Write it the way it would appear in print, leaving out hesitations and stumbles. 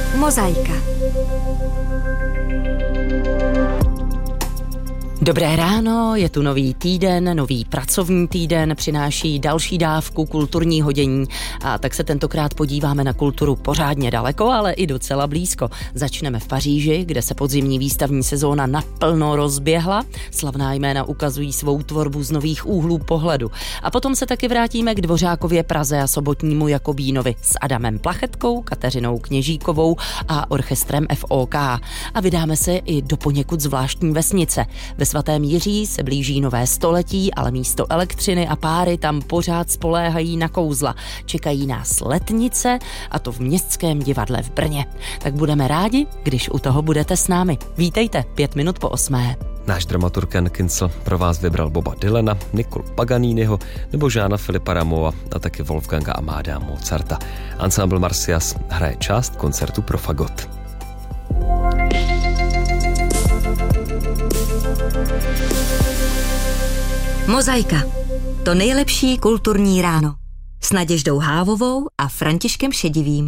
Mozaika. Dobré ráno, je tu nový týden, nový pracovní týden, přináší další dávku kulturního dění a tak se tentokrát podíváme na kulturu pořádně daleko, ale i docela blízko. Začneme v Paříži, kde se podzimní výstavní sezóna naplno rozběhla, slavná jména ukazují svou tvorbu z nových úhlů pohledu. A potom se taky vrátíme k Dvořákově Praze a Sobotnímu Jakobínovi s Adamem Plachetkou, Kateřinou Kněžíkovou a orchestrem FOK. A vydáme se i do poněkud zvláštní vesnice. Ve Svatém Jiří se blíží nové století, ale místo elektřiny a páry tam pořád spoléhají na kouzla. Čekají nás letnice, a to v Městském divadle v Brně. Tak budeme rádi, když u toho budete s námi. Vítejte, 7:55. Náš dramaturg Jan Kincl pro vás vybral Boba Dylana, Nicolu Paganiniho nebo Jeana Philippa Rameaua a taky Wolfganga Amadea Mozarta. Ensemble Marsyas hraje část koncertu pro fagot. Mozaika. To nejlepší kulturní ráno. S Naděždou Hávovou a Františkem Šedivým.